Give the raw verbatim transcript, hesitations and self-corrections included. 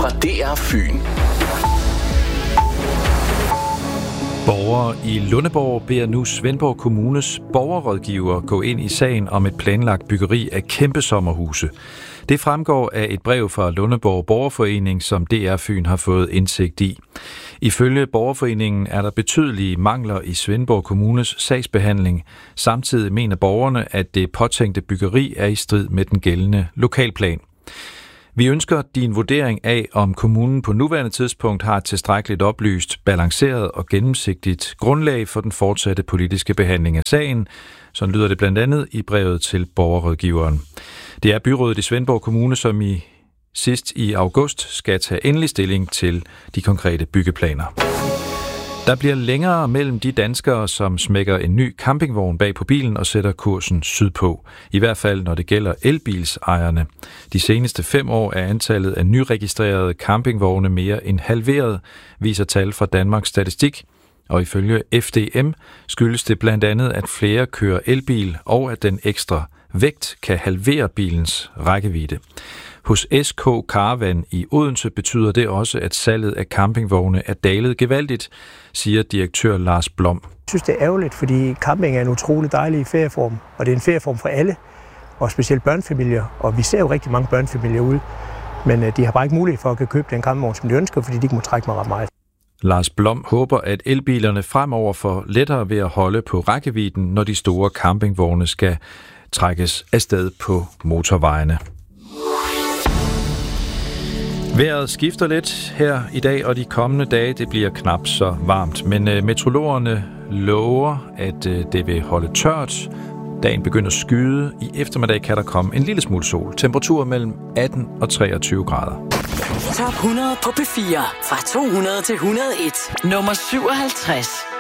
fra D R Fyn. Borgere i Lundeborg beder nu Svendborg Kommunes borgerrådgiver gå ind i sagen om et planlagt byggeri af kæmpe sommerhuse. Det fremgår af et brev fra Lundeborg Borgerforening, som D R Fyn har fået indsigt i. Ifølge Borgerforeningen er der betydelige mangler i Svendborg Kommunes sagsbehandling. Samtidig mener borgerne, at det påtænkte byggeri er i strid med den gældende lokalplan. Vi ønsker din vurdering af, om kommunen på nuværende tidspunkt har et tilstrækkeligt oplyst, balanceret og gennemsigtigt grundlag for den fortsatte politiske behandling af sagen. Sådan lyder det blandt andet i brevet til borgerrådgiveren. Det er byrådet i Svendborg Kommune, som i sidst i august skal tage endelig stilling til de konkrete byggeplaner. Der bliver længere mellem de danskere, som smækker en ny campingvogn bag på bilen og sætter kursen sydpå. I hvert fald, når det gælder elbilsejerne. De seneste fem år er antallet af nyregistrerede campingvogne mere end halveret, viser tal fra Danmarks Statistik. Og ifølge F D M skyldes det blandt andet, at flere kører elbil, og at den ekstra vægt kan halvere bilens rækkevidde. Hos S K Caravan i Odense betyder det også, at salget af campingvogne er dalet gevaldigt, siger direktør Lars Blom. Jeg synes, det er ærgerligt, fordi camping er en utrolig dejlig ferieform, og det er en ferieform for alle, og specielt børnefamilier. Og vi ser jo rigtig mange børnefamilier ude, men de har bare ikke mulighed for at købe den campingvogn, som de ønsker, fordi de ikke må trække mig ret meget. Lars Blom håber, at elbilerne fremover får lettere ved at holde på rækkevidden, når de store campingvogne skal trækkes afsted på motorvejene. Vejret skifter lidt her i dag, og de kommende dage det bliver knap så varmt. Men øh, meteorologerne lover, at øh, det vil holde tørt. Dagen begynder at skyde. I eftermiddag kan der komme en lille smule sol. Temperatur mellem atten og treogtyve grader. Top hundrede på P fire. Fra to hundrede til et hundrede og en. Nummer syvoghalvtreds.